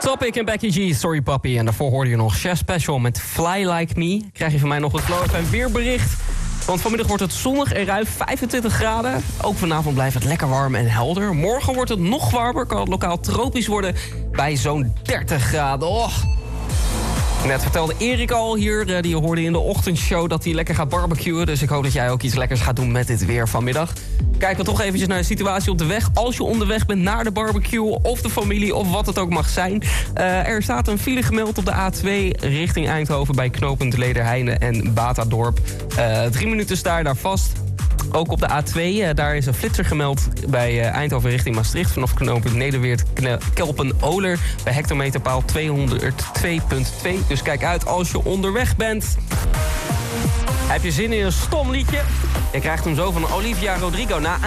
Topic en Becky G, Sorry Papi. En daarvoor hoorde je nog Chef Special met Fly Like Me. Krijg je van mij nog een Flow FM weerbericht. Want vanmiddag wordt het zonnig en ruim 25 graden. Ook vanavond blijft het lekker warm en helder. Morgen wordt het nog warmer, kan het lokaal tropisch worden bij zo'n 30 graden. Oh. Net vertelde Erik al hier, die hoorde in de ochtendshow dat hij lekker gaat barbecuen. Dus ik hoop dat jij ook iets lekkers gaat doen met dit weer vanmiddag. Kijken we toch eventjes naar de situatie op de weg. Als je onderweg bent naar de barbecue of de familie of wat het ook mag zijn. Er staat een file gemeld op de A2 richting Eindhoven bij knooppunt Lederheine en Batadorp. 3 minuten sta je daar vast. Ook op de A2, daar is een flitser gemeld bij Eindhoven richting Maastricht. Vanaf knooppunt Nederweert, Kelpen-Oler bij hectometerpaal 202.2. Dus kijk uit als je onderweg bent. Heb je zin in een stom liedje? Je krijgt hem zo van Olivia Rodrigo na